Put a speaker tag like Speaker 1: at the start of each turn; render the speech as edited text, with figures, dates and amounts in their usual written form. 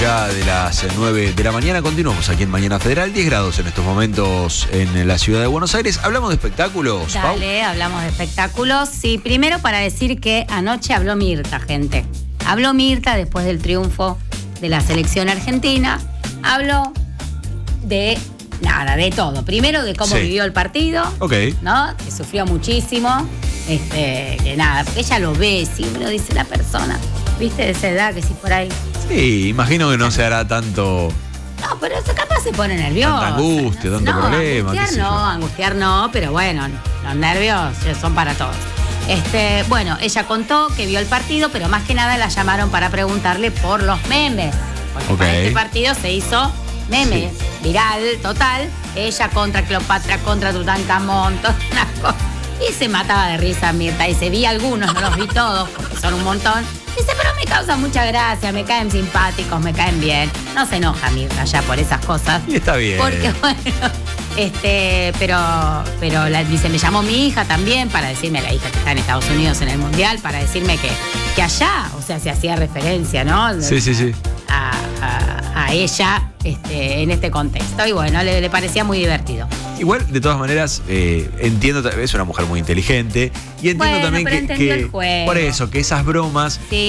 Speaker 1: ya de las 9 de la mañana. Continuamos aquí en Mañana Federal, 10 grados en estos momentos en la ciudad de Buenos Aires. ¿Hablamos de espectáculos, Pau?
Speaker 2: Dale, hablamos de espectáculos. Sí, primero para decir que anoche habló Mirta, gente. Habló Mirta después del triunfo de la selección argentina. Habló de nada, de todo. Primero de cómo vivió el partido, ¿no? Que sufrió muchísimo. Que nada, porque ella lo ve, sí, me lo dice la persona, viste, de esa edad, que si por ahí.
Speaker 1: Sí, imagino que no se hará tanto.
Speaker 2: No, pero capaz se pone nervioso.
Speaker 1: Tanta angustia, tanto problema.
Speaker 2: Angustiar no, pero bueno, los nervios son para todos. Bueno, ella contó que vio el partido, pero más que nada la llamaron para preguntarle por los memes. Porque para este partido se hizo meme, viral, total. Ella contra Cleopatra, contra Tutankamón, todas unas cosas. Y se mataba de risa Mirta. Dice, vi algunos, no los vi todos, porque son un montón. Dice, pero me causa mucha gracia, me caen simpáticos, me caen bien. No se enoja Mirta ya por esas cosas.
Speaker 1: Y está bien.
Speaker 2: Porque bueno, dice, me llamó mi hija también para decirme, la hija que está en Estados Unidos en el Mundial, para decirme que allá, o sea, se hacía referencia, ¿no?
Speaker 1: Sí.
Speaker 2: A ella en este contexto. Y bueno, le parecía muy divertido.
Speaker 1: Igual, de todas maneras, entiendo, es una mujer muy inteligente y entiendo también
Speaker 2: pero entendió el
Speaker 1: que
Speaker 2: juego.
Speaker 1: por eso, que esas bromas